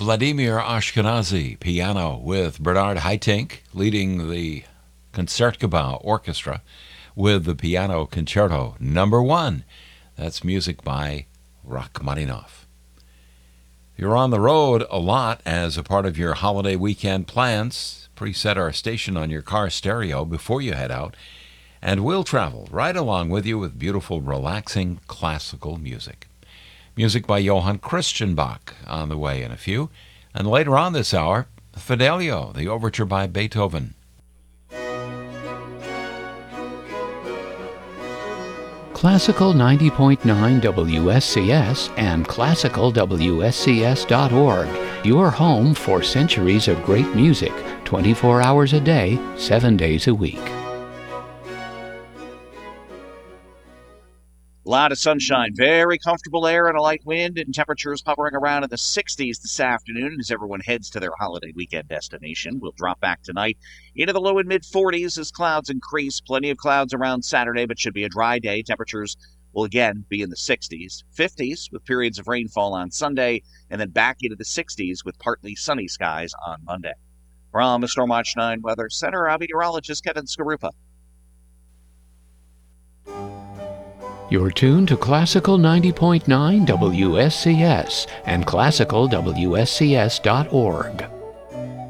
Vladimir Ashkenazy, piano, with Bernard Haitink leading the Concertgebouw Orchestra with the Piano Concerto Number 1. That's music by Rachmaninoff. You're on the road a lot as a part of your holiday weekend plans. Preset our station on your car stereo before you head out, and we'll travel right along with you with beautiful, relaxing classical music. Music by Johann Christian Bach on the way in a few. And later on this hour, Fidelio, the overture by Beethoven. Classical 90.9 WSCS and classicalwscs.org. Your home for centuries of great music, 24 hours a day, 7 days a week. A lot of sunshine, very comfortable air and a light wind, and temperatures hovering around in the 60s this afternoon as everyone heads to their holiday weekend destination. We'll drop back tonight into the low and mid 40s as clouds increase. Plenty of clouds around Saturday, but should be a dry day. Temperatures will again be in the 60s, 50s with periods of rainfall on Sunday, and then back into the 60s with partly sunny skies on Monday. From the Stormwatch 9 Weather Center, I'm meteorologist Kevin Skarupa. You're tuned to Classical 90.9 WSCS and classicalwscs.org.